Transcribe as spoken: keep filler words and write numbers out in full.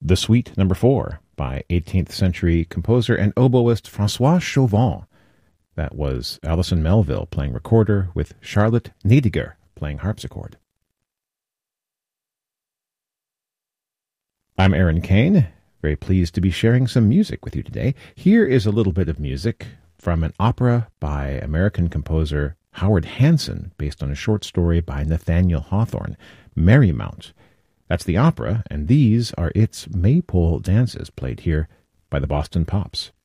The Suite Number Four by eighteenth century composer and oboist Francois Chauvin. That was Alison Melville playing recorder with Charlotte Nediger playing harpsichord. I'm Aaron Kane, very pleased to be sharing some music with you today. Here is a little bit of music from an opera by American composer Howard Hanson, based on a short story by Nathaniel Hawthorne, Merrymount. That's the opera, and these are its maypole dances played here by the Boston Pops.